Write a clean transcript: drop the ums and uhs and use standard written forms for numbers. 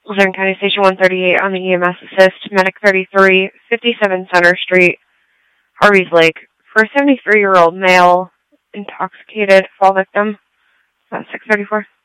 Luzerne County Station 138 on the EMS assist. Medic 33, 57 Center Street, Harvey's Lake. For a 73-year-old male intoxicated fall victim. 634.